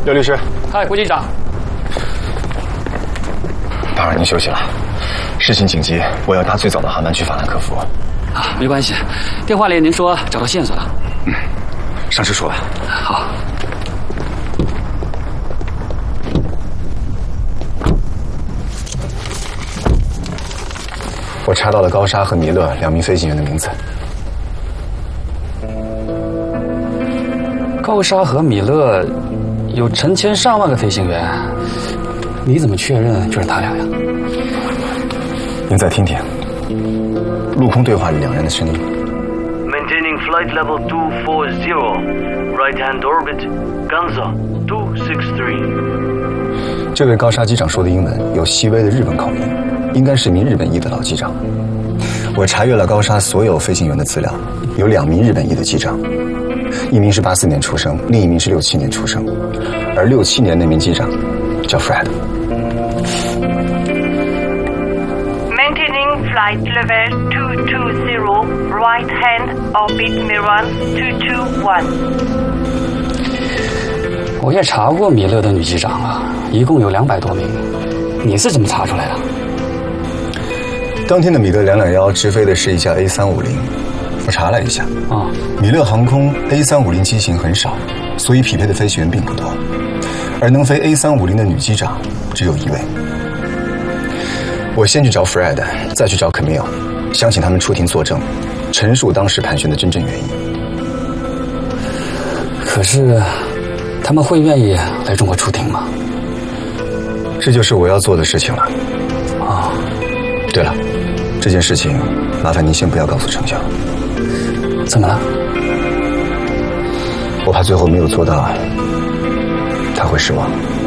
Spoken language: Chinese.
刘律师， 嗨，顾局长。 打扰您休息了，事情紧急，我要搭最早的航班去法兰克福。 啊，没关系，电话里您说找到线索了。 上车说吧。 好。 我查到了高沙和米勒2名飞行员的名字。 高沙和米勒有成千上万个飞行员，你怎么确认就是他俩呀？ 您再听听，陆空对话里2人的声音。 Maintaining flight level 240, right hand orbit, Ganza 263。 这位高沙机长说的英文有细微的日本口音，应该是名日本裔的老机长。我查阅了高沙所有飞行员的资料，有2名日本裔的机长，一名是84年出生，另一名是67年出生，而67年那名机长叫 Fred。 Maintaining flight level 220, right hand orbit Miran 221。 我也查过米勒的女机长啊，一共有200多名。你是怎么查出来的？ 当天的米勒221直飞的是一架 A350，我查了一下，米勒航空 A350 机型很少，所以匹配的飞行员并不多，而能飞 A350的女机长只有1位。我先去找 Fred， 再去找 Camille， 想请他们出庭作证，陈述当时盘旋的真正原因。 可是，他们会愿意来中国出庭吗？ 这就是我要做的事情了。对了，这件事情麻烦您先不要告诉程晓。 怎么了？ 我怕最后没有做到，他会失望。